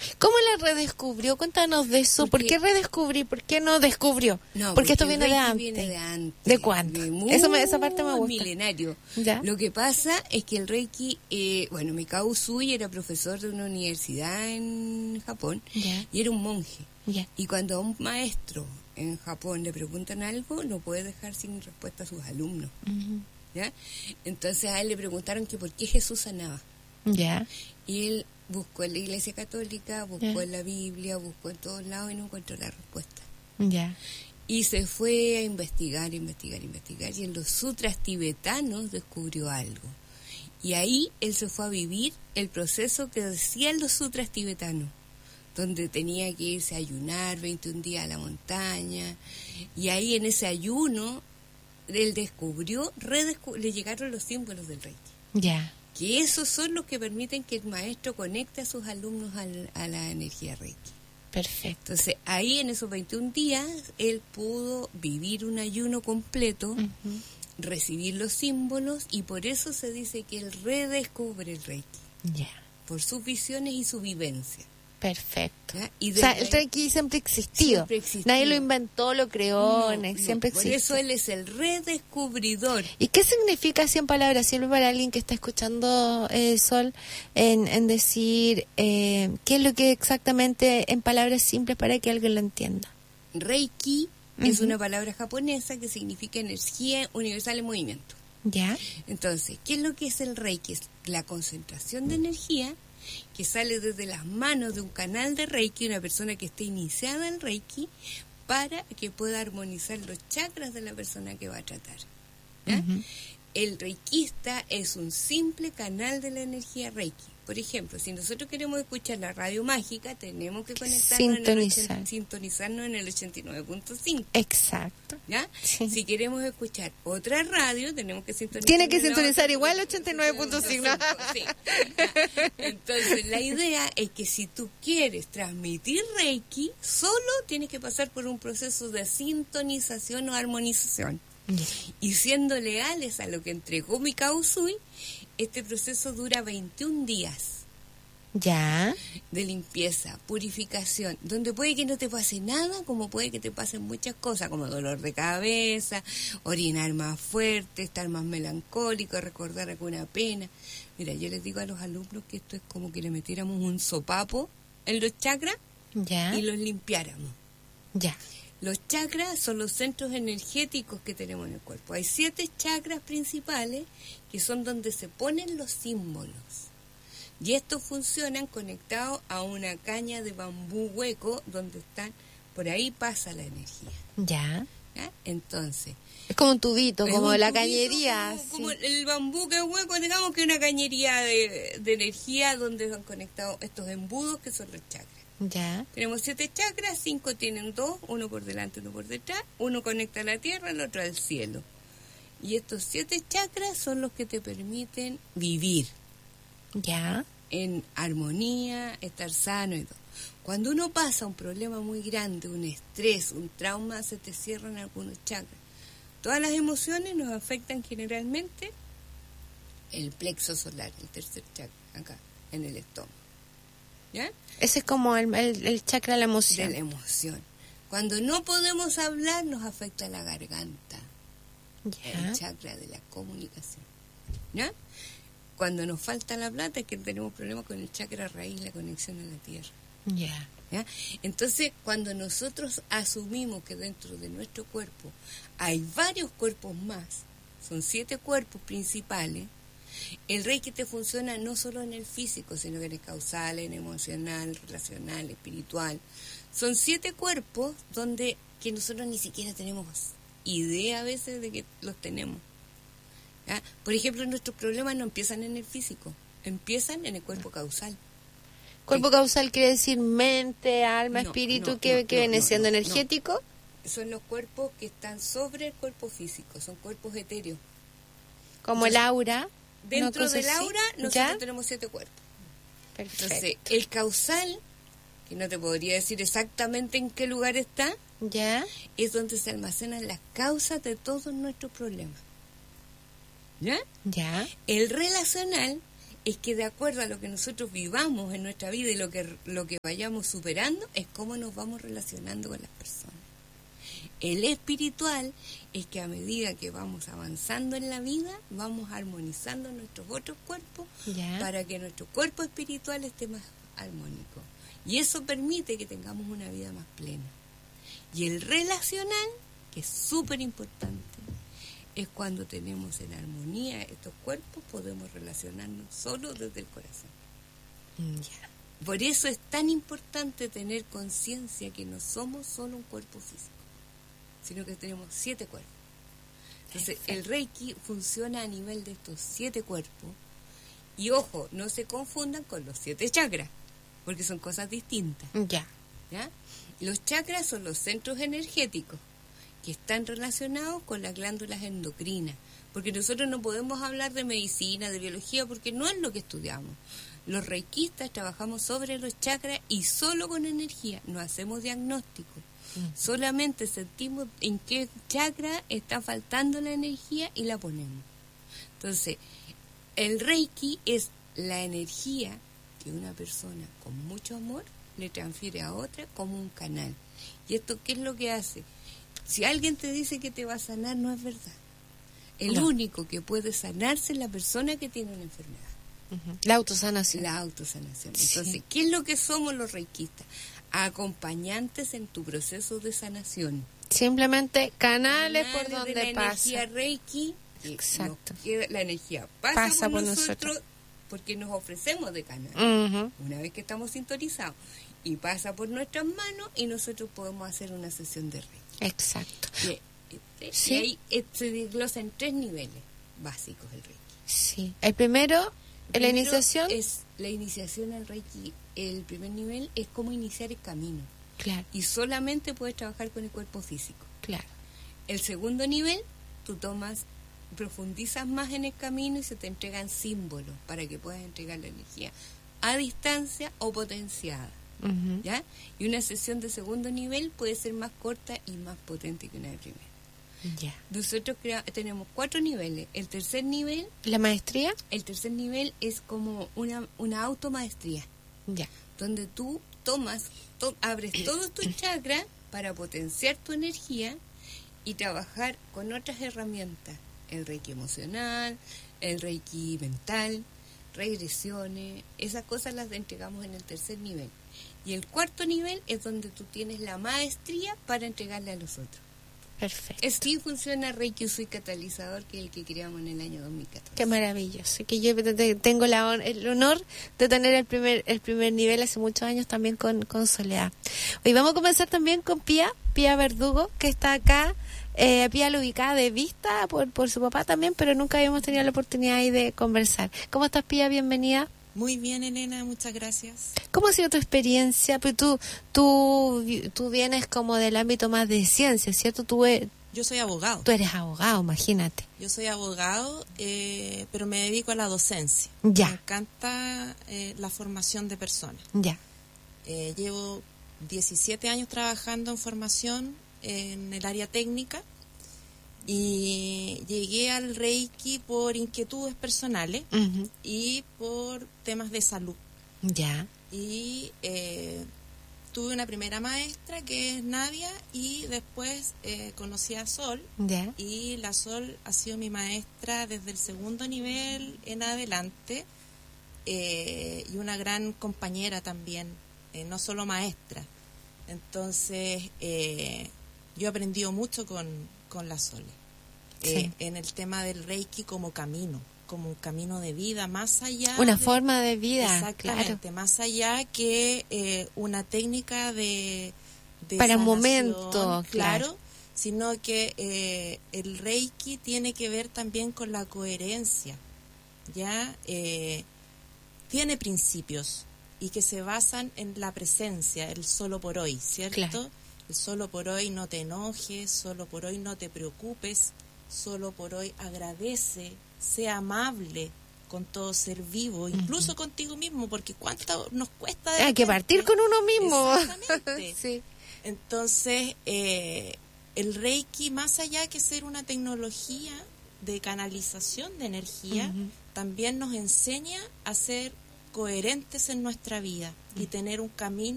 ¿Cómo la redescubrió? Cuéntanos de eso. ¿Por qué redescubrí? ¿Por qué no descubrió? No, porque esto el viene de Reiki antes. viene de antes. ¿De cuándo? Esa parte me gusta. Milenario. ¿Ya? Lo que pasa es que el Reiki, Mikao Usui era profesor de una universidad en Japón. ¿Ya? Y era un monje. ¿Ya? Y cuando a un maestro en Japón le preguntan algo, no puede dejar sin respuesta a sus alumnos. Uh-huh. ¿Ya? Entonces a él le preguntaron que por qué Jesús sanaba. ¿Ya? Y él buscó en la Iglesia Católica, buscó en la Biblia, buscó en todos lados y no encontró la respuesta. ¿Ya? Y se fue a investigar. Y en los sutras tibetanos descubrió algo. Y ahí él se fue a vivir el proceso que decían los sutras tibetanos, donde tenía que irse a ayunar 21 días a la montaña. Y ahí en ese ayuno, él descubrió, le llegaron los símbolos del Reiki. ¿Ya? Que esos son los que permiten que el maestro conecte a sus alumnos a la energía Reiki. Perfecto. Entonces, ahí en esos 21 días, él pudo vivir un ayuno completo, Uh-huh. recibir los símbolos, y por eso se dice que él redescubre el Reiki, Ya. por sus visiones y su vivencia. Perfecto. ¿Ya? Y O sea, el Reiki siempre existió. Nadie lo inventó, lo creó, siempre por existe. eso él es el redescubridor. ¿Y qué significa así en palabras simples para alguien que está escuchando, Sol, en decir qué es lo que exactamente en palabras simples para que alguien lo entienda? Reiki es una palabra japonesa que significa energía universal en movimiento. ¿Ya? Entonces, ¿qué es lo que es el Reiki? Es la concentración de energía que sale desde las manos de un canal de Reiki, una persona que esté iniciada en Reiki, para que pueda armonizar los chakras de la persona que va a tratar. ¿Ya? Uh-huh. El reikista es un simple canal de la energía Reiki. Por ejemplo, si nosotros queremos escuchar la radio mágica, tenemos que sintonizarnos en el 89.5. Exacto. ¿Ya? Sí. Si queremos escuchar otra radio, tenemos que sintonizar. Tiene que sintonizar igual 89.5. Sí. Entonces, la idea es que si tú quieres transmitir Reiki, solo tienes que pasar por un proceso de sintonización o armonización. Y siendo leales a lo que entregó Mikao Usui, este proceso dura 21 días. Ya. De limpieza, purificación, donde puede que no te pase nada, como puede que te pasen muchas cosas, como dolor de cabeza, orinar más fuerte, estar más melancólico, recordar alguna pena. Mira, yo les digo a los alumnos que esto es como que le metiéramos un sopapo en los chakras. Ya. Y los limpiáramos. Ya. Los chakras son los centros energéticos que tenemos en el cuerpo. Hay 7 chakras principales que son donde se ponen los símbolos. Y estos funcionan conectados a una caña de bambú hueco donde están, por ahí pasa la energía. Ya. ¿Ya? Entonces, es como un tubito, como la tubito, cañería. como el bambú que es hueco, digamos que es una cañería de energía donde están conectados estos embudos que son los chakras. Ya. Tenemos 7 chakras, 5 tienen 2, uno por delante, uno por detrás, uno conecta a la tierra, el otro al cielo. Y estos 7 chakras son los que te permiten vivir. Ya. En armonía, estar sano y todo. Cuando uno pasa un problema muy grande, un estrés, un trauma, se te cierran algunos chakras. Todas las emociones nos afectan generalmente el plexo solar, el tercer chakra, acá, en el estómago. ¿Ya? Ese es como el chakra de la emoción. De la emoción. Cuando no podemos hablar, nos afecta la garganta. Ya. El chakra de la comunicación. ¿Ya? Cuando nos falta la plata es que tenemos problemas con el chakra raíz, la conexión a la tierra. Ya. ¿Ya? Entonces, cuando nosotros asumimos que dentro de nuestro cuerpo hay varios cuerpos más, son 7 cuerpos principales, el Reiki te funciona no solo en el físico, sino que en el causal, en emocional, relacional, espiritual. Son 7 cuerpos donde que nosotros ni siquiera tenemos idea a veces de que los tenemos. ¿Ya? Por ejemplo, nuestros problemas no empiezan en el físico, empiezan en el cuerpo causal. ¿Cuerpo causal quiere decir mente, alma, espíritu, que viene siendo energético? Son los cuerpos que están sobre el cuerpo físico, son cuerpos etéreos. Como el aura. Dentro del aura nosotros ¿ya? tenemos 7 cuerpos. Perfecto. Entonces, el causal, que no te podría decir exactamente en qué lugar está, ¿ya? Es donde se almacenan las causas de todos nuestros problemas. ¿Ya? Ya. El relacional es que de acuerdo a lo que nosotros vivamos en nuestra vida y lo que vayamos superando, es cómo nos vamos relacionando con las personas. El espiritual es que a medida que vamos avanzando en la vida, vamos armonizando nuestros otros cuerpos para que nuestro cuerpo espiritual esté más armónico. Y eso permite que tengamos una vida más plena. Y el relacional, que es súper importante, es cuando tenemos en armonía estos cuerpos, podemos relacionarnos solo desde el corazón. Por eso es tan importante tener conciencia que no somos solo un cuerpo físico, sino que tenemos 7 cuerpos. Entonces, el Reiki funciona a nivel de estos 7 cuerpos. Y ojo, no se confundan con los 7 chakras, porque son cosas distintas. ¿Ya? Los chakras son los centros energéticos que están relacionados con las glándulas endocrinas, porque nosotros no podemos hablar de medicina, de biología, porque no es lo que estudiamos. Los reikistas trabajamos sobre los chakras y solo con energía, no hacemos diagnóstico. Solamente sentimos en qué chakra está faltando la energía y la ponemos. Entonces, el Reiki es la energía que una persona con mucho amor le transfiere a otra como un canal. ¿Y esto qué es lo que hace? Si alguien te dice que te va a sanar, no es verdad. El único que puede sanarse es la persona que tiene una enfermedad. La autosanación. La autosanación. Entonces, ¿qué es lo que somos los reikistas? Acompañantes en tu proceso de sanación. Simplemente canales por de donde la pasa. Energía Reiki. Exacto. La energía pasa por nosotros porque nos ofrecemos de canal. Una vez que estamos sintonizados. Y pasa por nuestras manos y nosotros podemos hacer una sesión de Reiki. Exacto. Y ahí se desglosa en 3 niveles básicos el Reiki. Sí. El primero, la iniciación. Es la iniciación al Reiki. El primer nivel es cómo iniciar el camino. Claro. Y solamente puedes trabajar con el cuerpo físico. Claro. El segundo nivel, tú profundizas más en el camino y se te entregan símbolos para que puedas entregar la energía a distancia o potenciada. ¿Ya? Y una sesión de segundo nivel puede ser más corta y más potente que una de primera. Nosotros tenemos 4 niveles. El tercer nivel, ¿la maestría? El tercer nivel es como una automaestría, donde tú abres todos tus chakras para potenciar tu energía y trabajar con otras herramientas, el Reiki emocional, el Reiki mental, regresiones, esas cosas las entregamos en el tercer nivel. Y el cuarto nivel es donde tú tienes la maestría para entregarle a los otros. Perfecto. Así funciona Reiki Usui Catalizador, que es el que creamos en el año 2014. Qué maravilloso. Que yo tengo el honor de tener el primer nivel hace muchos años también con Soledad. Hoy vamos a comenzar también con Pía Verdugo, que está acá. Pía la ubicada de vista por su papá también, pero nunca habíamos tenido la oportunidad ahí de conversar. ¿Cómo estás, Pía? Bienvenida. Muy bien, Elena, muchas gracias. ¿Cómo ha sido tu experiencia? Pues tú vienes como del ámbito más de ciencia, ¿cierto? Yo soy abogado. Tú eres abogado, imagínate. Yo soy abogado, pero me dedico a la docencia. Ya. Me encanta la formación de personas. Ya. Llevo 17 años trabajando en formación en el área técnica y llegué al Reiki por inquietudes personales y por temas de salud. Ya. Y tuve una primera maestra que es Nadia y después conocí a Sol. Ya. Y la Sol ha sido mi maestra desde el segundo nivel en adelante y una gran compañera también, no solo maestra. Entonces yo he aprendido mucho con la Sol en el tema del Reiki como un camino de vida, más allá... Una forma de vida, exactamente, claro. Más allá que una técnica de para sanación, momento, claro, sino que el Reiki tiene que ver también con la coherencia, ¿ya? Tiene principios y que se basan en la presencia, el solo por hoy, ¿cierto? Claro. El solo por hoy no te enojes, solo por hoy no te preocupes, solo por hoy agradece, sea amable con todo ser vivo, incluso contigo mismo, porque cuánto nos cuesta... Hay que partir con uno mismo. Exactamente. Sí. Entonces, el Reiki, más allá que ser una tecnología de canalización de energía, también nos enseña a ser coherentes en nuestra vida y tener un camino